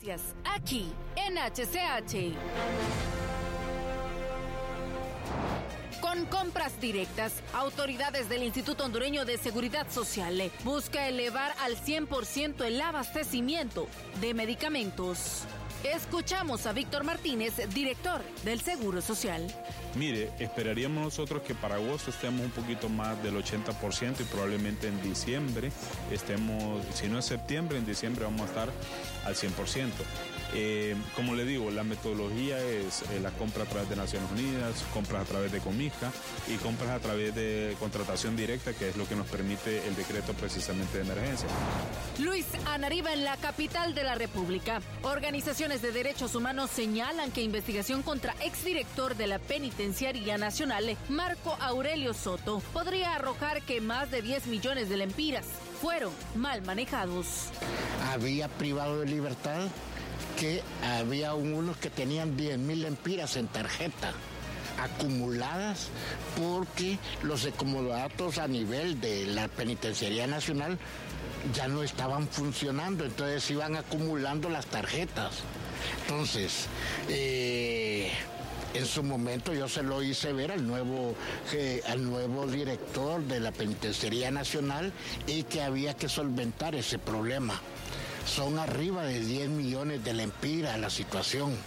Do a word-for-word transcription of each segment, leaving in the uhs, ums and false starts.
Noticias, aquí en H C H. Con compras directas, autoridades del Instituto Hondureño de Seguridad Social busca elevar al cien por ciento el abastecimiento de medicamentos. Escuchamos a Víctor Martínez, director del Seguro Social. Mire, esperaríamos nosotros que para agosto estemos un poquito más del ochenta por ciento y probablemente en diciembre estemos, si no es septiembre, en diciembre vamos a estar al cien por ciento. Eh, como le digo, la metodología es eh, la compra a través de Naciones Unidas, compras a través de Comisca y compras a través de contratación directa, que es lo que nos permite el decreto precisamente de emergencia. Luis Anariba en la capital de la República. Organizaciones de derechos humanos señalan que investigación contra exdirector de la Penitenciaría Nacional, Marco Aurelio Soto, podría arrojar que más de diez millones de lempiras fueron mal manejados. Había privado de libertad que había unos que tenían diez mil lempiras en tarjeta acumuladas porque los acomodatos a nivel de la Penitenciaría Nacional ya no estaban funcionando, entonces iban acumulando las tarjetas. Entonces, eh, en su momento yo se lo hice ver al nuevo, eh, al nuevo director de la Penitenciaría Nacional y que había que solventar ese problema. Son arriba de diez millones de lempiras la situación.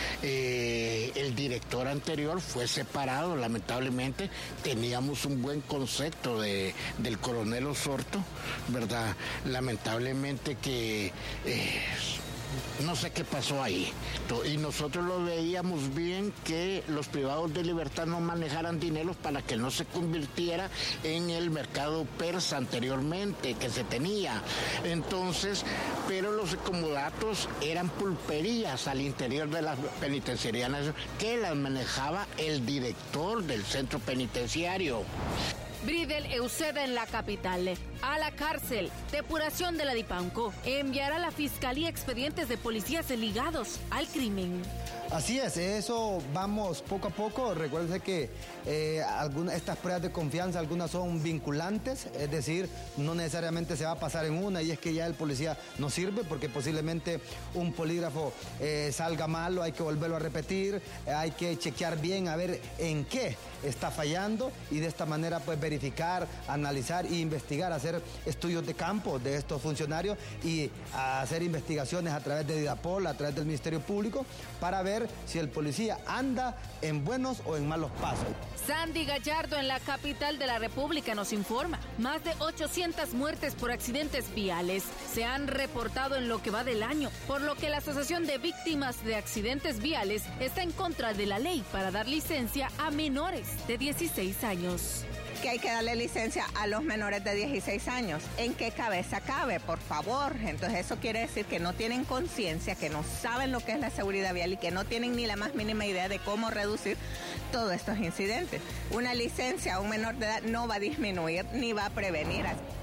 Eh, el director anterior fue separado, lamentablemente. Teníamos un buen concepto de, del coronel Osorto, ¿verdad? Lamentablemente que... Eh, no sé qué pasó ahí. Y nosotros lo veíamos bien que los privados de libertad no manejaran dinero para que no se convirtiera en el mercado persa anteriormente que se tenía. Entonces, pero los comodatos eran pulperías al interior de la penitenciaría nacional que las manejaba el director del centro penitenciario. Bridel Euseda en la capital. A la cárcel. Depuración de la Dipanco. Enviará a la Fiscalía expedientes de policías ligados al crimen. Así es, eso vamos poco a poco. Recuérdense que eh, algunas, estas pruebas de confianza, algunas son vinculantes, es decir, no necesariamente se va a pasar en una y es que ya el policía no sirve porque posiblemente un polígrafo eh, salga malo, hay que volverlo a repetir, eh, hay que chequear bien a ver en qué está fallando y de esta manera pues verificar, analizar e investigar, hacer estudios de campo de estos funcionarios y hacer investigaciones a través de Didapol, a través del Ministerio Público para ver si el policía anda en buenos o en malos pasos. Sandy Gallardo en la capital de la República nos informa. Más de ochocientas muertes por accidentes viales se han reportado en lo que va del año, por lo que la Asociación de Víctimas de Accidentes Viales está en contra de la ley para dar licencia a menores de dieciséis años. Que hay que darle licencia a los menores de dieciséis años. ¿En qué cabeza cabe, por favor? Entonces eso quiere decir que no tienen conciencia, que no saben lo que es la seguridad vial y que no tienen ni la más mínima idea de cómo reducir todos estos incidentes. Una licencia a un menor de edad no va a disminuir ni va a prevenir.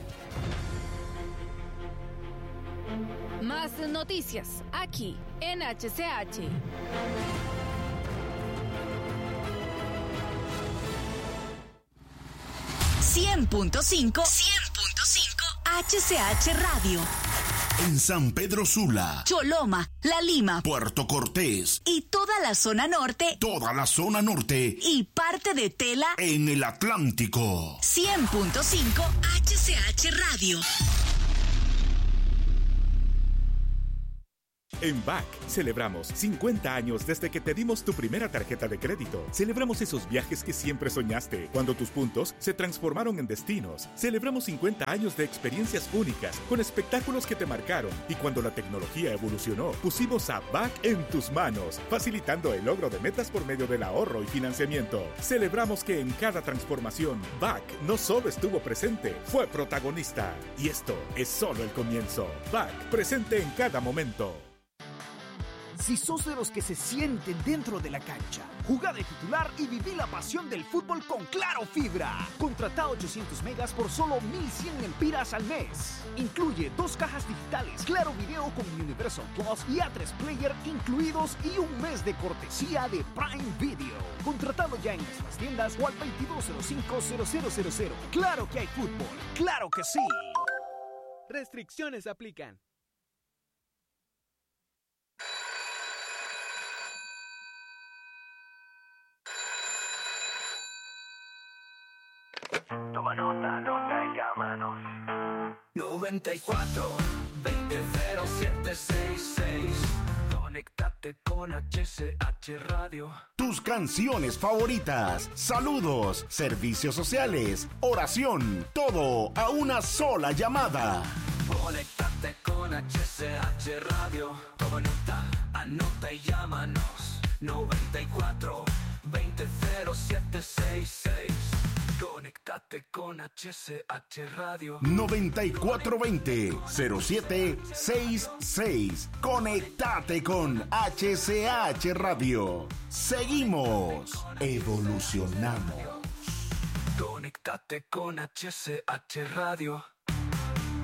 Más noticias aquí en H C H. cien punto cinco H C H Radio. En San Pedro Sula, Choloma, La Lima, Puerto Cortés y toda la zona norte, toda la zona norte y parte de Tela en el Atlántico. cien punto cinco H C H Radio. En B A C celebramos cincuenta años desde que te dimos tu primera tarjeta de crédito. Celebramos esos viajes que siempre soñaste, cuando tus puntos se transformaron en destinos. Celebramos cincuenta años de experiencias únicas, con espectáculos que te marcaron. Y cuando la tecnología evolucionó, pusimos a B A C en tus manos, facilitando el logro de metas por medio del ahorro y financiamiento. Celebramos que en cada transformación, B A C no solo estuvo presente, fue protagonista. Y esto es solo el comienzo. B A C, presente en cada momento. Si sos de los que se sienten dentro de la cancha, jugá de titular y viví la pasión del fútbol con Claro Fibra. Contratá ochocientos megas por solo mil cien lempiras al mes. Incluye dos cajas digitales, Claro Video con Universal Plus y A tres Player incluidos y un mes de cortesía de Prime Video. Contratado ya en nuestras tiendas o al veintidós cero cinco cero cero cero cero. Claro que hay fútbol, claro que sí. Restricciones aplican. Toma nota, nota y llámanos. noventa y cuatro, veinte, cero siete seis seis. Conéctate con H C H Radio. Tus canciones favoritas, saludos, servicios sociales, oración, todo a una sola llamada. Conéctate con H C H Radio. Toma nota, anota y llámanos. noventa y cuatro, veinte, cero siete seis seis. Conéctate con H C H Radio. noventa y cuatro veinte, cero siete seis seis. Conéctate con H C H Radio. Seguimos, evolucionamos. Conéctate con H C H Radio.